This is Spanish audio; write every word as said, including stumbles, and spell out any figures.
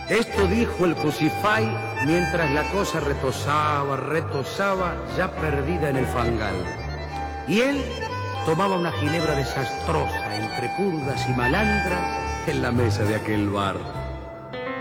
Esto dijo el Crucify mientras la cosa retosaba, retosaba, ya perdida en el fangal. Y él tomaba una ginebra desastrosa entre purgas y malandras en la mesa de aquel bar.